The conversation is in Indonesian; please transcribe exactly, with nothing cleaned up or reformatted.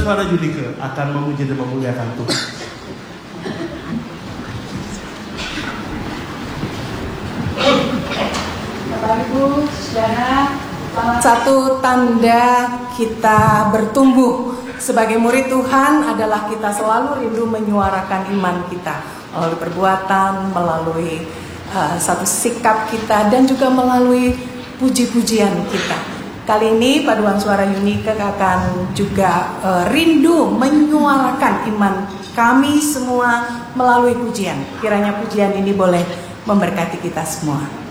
suara Yunike akan memuji dan memuliakan Tuhan. Bapak Ibu, saudara, satu tanda kita bertumbuh sebagai murid Tuhan adalah kita selalu rindu menyuarakan iman kita melalui perbuatan, melalui uh, satu sikap kita, dan juga melalui puji-pujian kita. Kali ini paduan suara Yunike akan juga uh, rindu menyuarakan iman kami semua melalui pujian. Kiranya pujian ini boleh memberkati kita semua.